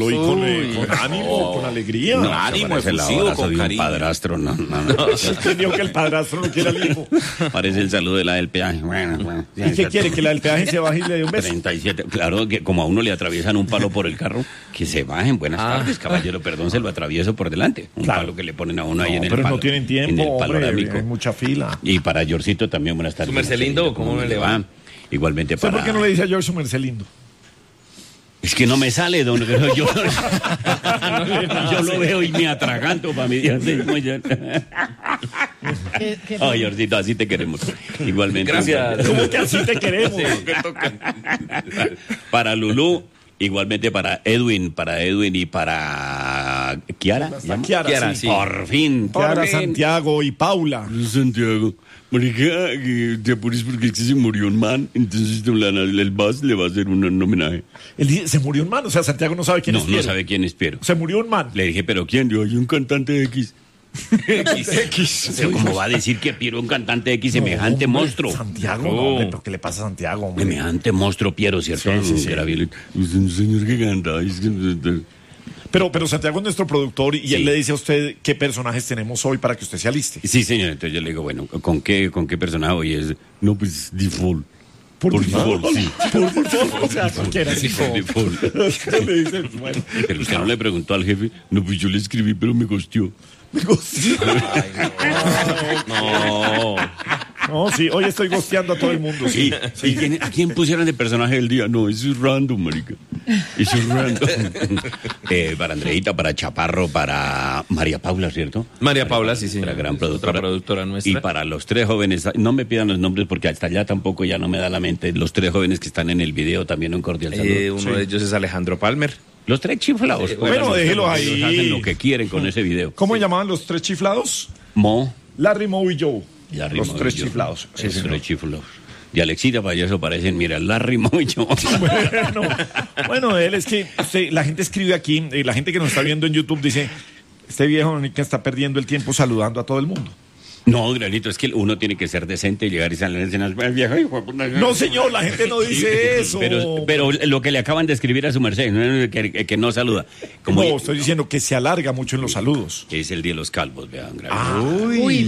Y con ánimo, con alegría. No, ánimo efusivo, con cariño. Padrastro, no. Entendió que el padrastro no quiere al hijo. Parece el saludo de la del peaje. Bueno. ¿Y qué quiere? ¿Que la del peaje se baje y le dé un beso? 37. Claro, que como a uno le atraviesan un palo por el carro, que se bajen. Buenas tardes, caballero. Perdón, se lo atravieso por delante. Un palo que le ponen a uno ahí en el pero palo. no tienen tiempo, en el hombre, panorámico. hay mucha fila. Y para Yorcito también, buenas tardes. ¿Su merced lindo? ¿Cómo me le va? Igualmente ¿Usted para... por qué no le dice a George su merced lindo? Es que no me sale, don. Yo lo veo y me atraganto para mi día. Ay, Yorcito, así te queremos. Igualmente. Gracias. ¿Cómo que así te queremos? Para Lulú, igualmente para Edwin y para Kiara. Kiara, sí. Por fin. Kiara, Santiago y Paula. Santiago. Marica, te apures porque es que se murió un man, entonces el BAS le va a hacer un homenaje. Él dice, se murió un man, o sea, Santiago no sabe quién es Piero. No sabe quién es Piero. Se murió un man. Le dije, ¿pero quién? Dijo, hay un cantante X. X. Pero ¿cómo va a decir que Piero es un cantante X, semejante monstruo? Santiago, no, hombre, ¿pero qué le pasa a Santiago, hombre? Semejante monstruo, Piero, ¿cierto? Sí. Era bien. Es un señor que canta. Pero Santiago es nuestro productor y él le dice a usted qué personajes tenemos hoy para que usted se aliste. Sí, señor. Entonces yo le digo, bueno, ¿con qué personaje hoy es? No, pues default. Por default, sí. Por default, o sea, cualquiera. Sí, por default. Le dice, bueno. Pero usted no le preguntó al jefe. No, pues yo le escribí, pero me gosteó. No, sí, hoy estoy gosteando a todo el mundo. Sí. ¿A quién pusieron de personaje del día? No, eso es random, marica. Eso es random. Para Andreita, para Chaparro, para María Paula, ¿cierto? María Paula, sí. La gran Otra productora nuestra. Y para los 3 jóvenes, no me pidan los nombres porque hasta allá tampoco ya no me da la mente. Los 3 jóvenes que están en el video, también un cordial saludo. Uno de ellos es Alejandro Palmer. Los 3 chiflados. Bueno, déjelos ahí. Hacen lo que quieren con ese video. ¿Cómo llamaban los 3 chiflados? Mo. Larry, Moe y Joe. Los 3 chiflados. Sí, los 3 chiflados. Y Alexita Payaso parecen, mira, Larry, Moe y Joe. Bueno, él es que la gente escribe aquí, la gente que nos está viendo en YouTube dice, este viejo que está perdiendo el tiempo saludando a todo el mundo. No, Granito, es que uno tiene que ser decente y llegar y salir en escenas. No, señor, la gente no dice eso. Pero lo que le acaban de escribir a su merced, que no saluda. No, estoy diciendo que se alarga mucho en los saludos. Que es el día de los calvos, vean, Granito. Uy,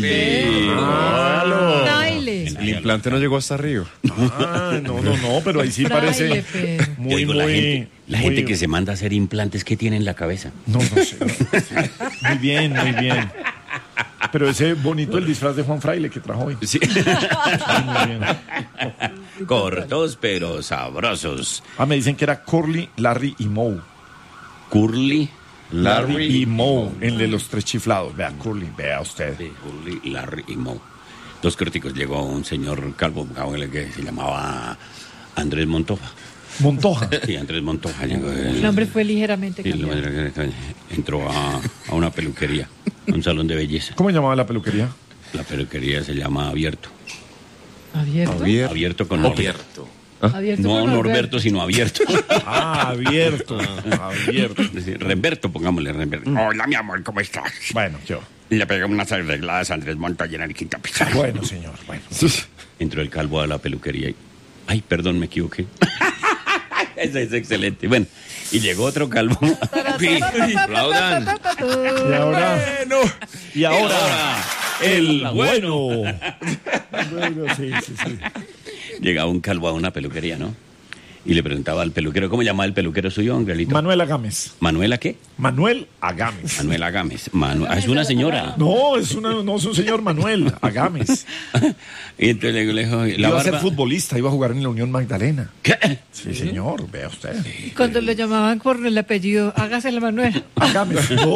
El implante no llegó hasta arriba. No, pero ahí sí parece muy, la gente que se manda a hacer implantes, ¿qué tiene en la cabeza? No sé. Muy bien. Pero ese bonito el disfraz de Juan Fraile que trajo hoy. Sí. Muy bien. Cortos pero sabrosos. Me dicen que era Curly, Larry y Moe. Curly, Larry y Moe, el de los 3 chiflados. Vea, Curly, vea usted. Sí, Curly, Larry y Moe. 2 críticos. Llegó un señor calvo que se llamaba Andrés Montoja. ¿Montoja? Sí, Andrés Montoja llegó. El nombre fue ligeramente cambiado. Entró a una peluquería, a un salón de belleza. ¿Cómo llamaba la peluquería? La peluquería se llama Abierto. ¿Abierto? Abierto con Abierto. Abierto no con Norberto, sino Abierto. Abierto. Remberto, pongámosle Remberto. Hola, mi amor, ¿cómo estás? Bueno, yo. Le pegué unas arregladas a Andrés Montoya en el quinto piso. Bueno, señor, bueno. Entró el calvo a la peluquería y... Ay, perdón, me equivoqué. Eso es excelente. Bueno, y llegó otro calvo. Aplaudan. Y ahora, el bueno. Bueno, sí. Llegaba un calvo a una peluquería, ¿no? Y le preguntaba al peluquero, ¿cómo llamaba el peluquero suyo, Angelito? Manuel Agames. ¿Manuela qué? Manuel Agames. Manuel Agames. Es una señora. No, es un señor Manuel Agames. Y entonces le dijo, iba a ser futbolista, iba a jugar en la Unión Magdalena. ¿Qué? Sí, señor, vea usted. Cuando le llamaban por el apellido, hágase la Manuel. Agames. No,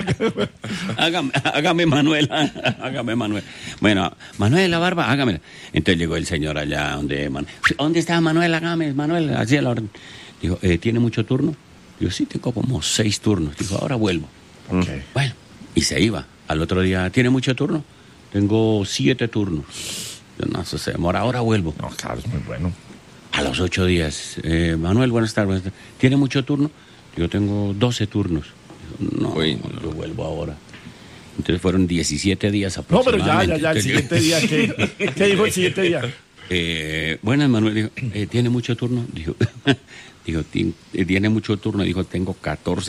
hágame Manuel. Hágame Manuel. Bueno, Manuel, la barba, hágame. Entonces llegó el señor allá ¿Dónde está Manuel Agames? Manuel, así a la orden. Dijo, ¿tiene mucho turno? Digo, sí, tengo como 6 turnos. Dijo, ahora vuelvo. Okay. Bueno, y se iba. Al otro día, ¿tiene mucho turno? Tengo 7 turnos. Yo, no, eso se demora, ahora vuelvo. No, claro, es muy bueno. A los 8 días, Manuel, buenas tardes. ¿Tiene mucho turno? Yo tengo 12 turnos. Digo, no, yo vuelvo ahora. Entonces fueron 17 días No, pero aproximadamente. ya, el siguiente día, ¿qué dijo el siguiente día? Buenas, Manuel. Dijo, ¿tiene mucho turno? Dijo, tiene mucho turno. Dijo, tengo 14